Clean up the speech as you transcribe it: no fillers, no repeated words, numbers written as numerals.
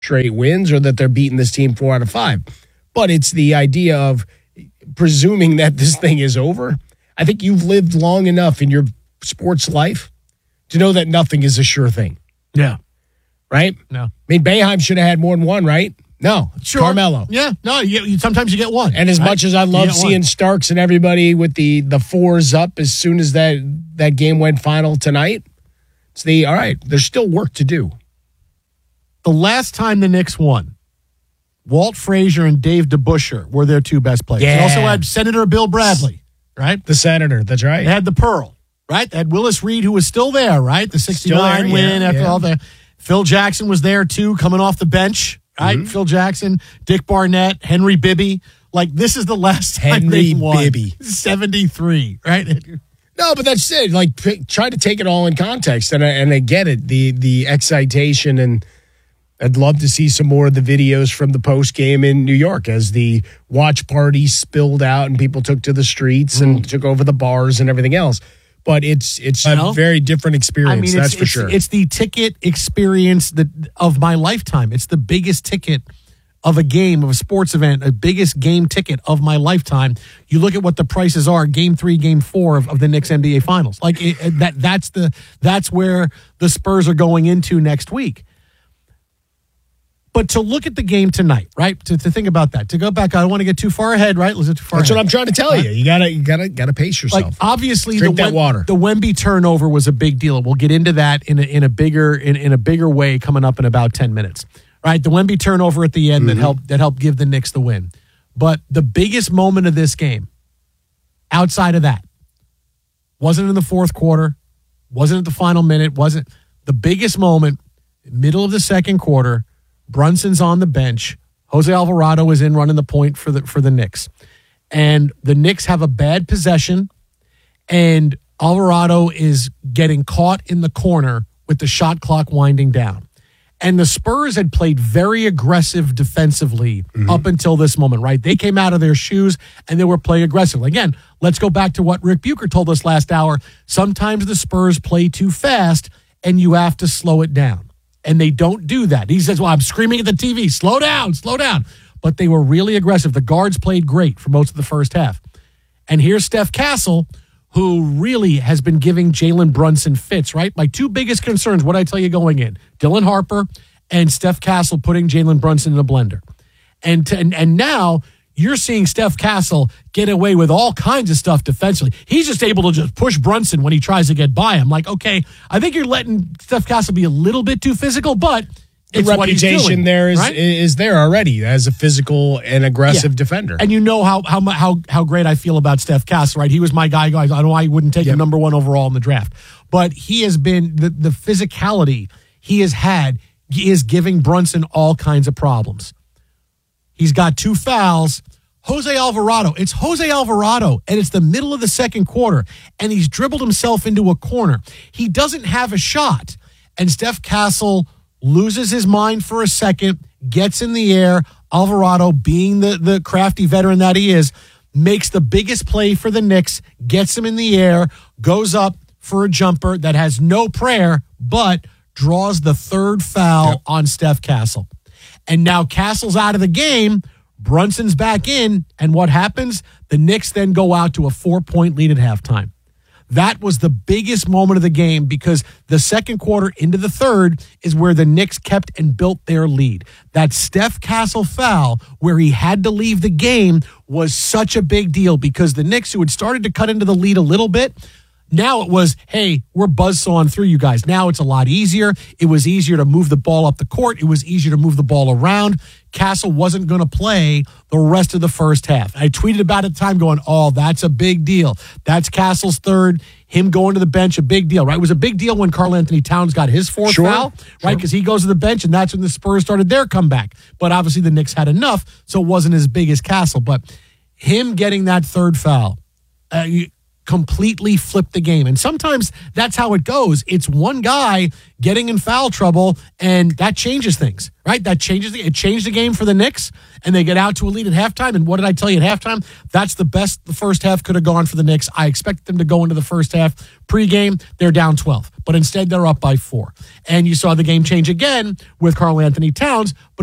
straight wins or that they're beating this team 4 out of 5. But it's the idea of presuming that this thing is over. I think you've lived long enough in your sports life to know that nothing is a sure thing. Yeah. Right? No. I mean, Boeheim should have had more than one, right? No. Sure. Carmelo. Yeah. No, sometimes you get one. And as much as I love seeing Starks and everybody with the 4s up as soon as that game went final tonight, it's all right, there's still work to do. The last time the Knicks won, Walt Frazier and Dave DeBusschere were their 2 best players. Yeah. They also had Senator Bill Bradley, right? The Senator, that's right. They had the Pearl, right? They had Willis Reed, who was still there, right? The 69 win after all the... Phil Jackson was there, too, coming off the bench, right? Mm-hmm. Phil Jackson, Dick Barnett, Henry Bibby. Like, this is the last time they won. Henry Bibby. 73, right? No, but that's it. Like, try to take it all in context, and I get it, the excitation, and I'd love to see some more of the videos from the post game in New York as the watch party spilled out and people took to the streets and took over the bars and everything else. But it's a very different experience. That's for sure. It's the ticket experience of my lifetime. It's the biggest ticket of a game, of a sports event, a biggest game ticket of my lifetime. You look at what the prices are, game 3, game 4 of the Knicks NBA Finals. Like that's where the Spurs are going into next week. But to look at the game tonight, right? To think about that, to go back, I don't want to get too far ahead, right? Let's get too far That's ahead. what I'm trying to tell you. You gotta pace yourself. Like obviously, drink that water. The Wemby turnover was a big deal. We'll get into that in a bigger way coming up in about 10 minutes. Right, the Wemby turnover at the end that helped give the Knicks the win. But the biggest moment of this game, outside of that, wasn't in the fourth quarter, wasn't at the final minute, wasn't the biggest moment. Middle of the second quarter. Brunson's on the bench. Jose Alvarado is in running the point for the Knicks. And the Knicks have a bad possession, and Alvarado is getting caught in the corner with the shot clock winding down. And the Spurs had played very aggressive defensively up until this moment, right? They came out of their shoes and they were playing aggressively. Again, let's go back to what Rick Bucher told us last hour. Sometimes the Spurs play too fast and you have to slow it down. And they don't do that. He says, well, I'm screaming at the TV, slow down, slow down. But they were really aggressive. The guards played great for most of the first half. And here's Steph Castle, who really has been giving Jalen Brunson fits, right? My 2 biggest concerns, what I tell you going in, Dylan Harper and Steph Castle putting Jalen Brunson in a blender. And now you're seeing Steph Castle get away with all kinds of stuff defensively. He's just able to just push Brunson when he tries to get by him. Like, okay, I think you're letting Steph Castle be a little bit too physical, but it's the what he's doing. reputation there right? is there already as a physical and aggressive defender. And you know how great I feel about Steph Castle, right? He was my guy. I don't know why he wouldn't take him number 1 overall in the draft. But he has been, the physicality he has had is giving Brunson all kinds of problems. He's got 2 fouls. Jose Alvarado. It's Jose Alvarado, and it's the middle of the second quarter, and he's dribbled himself into a corner. He doesn't have a shot, and Steph Castle loses his mind for a second, gets in the air. Alvarado, being the crafty veteran that he is, makes the biggest play for the Knicks, gets him in the air, goes up for a jumper that has no prayer, but draws the 3rd foul on Steph Castle. And now Castle's out of the game. Brunson's back in, and what happens? The Knicks then go out to a 4-point lead at halftime. That was the biggest moment of the game because the second quarter into the third is where the Knicks kept and built their lead. That Steph Castle foul where he had to leave the game was such a big deal because the Knicks, who had started to cut into the lead a little bit, now it was, hey, we're buzzsawing through you guys. Now it's a lot easier. It was easier to move the ball up the court. It was easier to move the ball around. Castle wasn't going to play the rest of the first half. I tweeted about it at the time going, oh, that's a big deal. That's Castle's 3rd. Him going to the bench, a big deal, right? It was a big deal when Karl Anthony Towns got his 4th foul, right? Because he goes to the bench, and that's when the Spurs started their comeback. But obviously the Knicks had enough, so it wasn't as big as Castle. But him getting that 3rd foul, completely flipped the game. And sometimes that's how it goes. It's one guy getting in foul trouble, and that changes things, right? It changed the game for the Knicks, and they get out to a lead at halftime. And what did I tell you at halftime? That's the best the first half could have gone for the Knicks. I expect them to go into the first half. Pre-game, they're down 12, but instead they're up by 4. And you saw the game change again with Karl Anthony Towns, but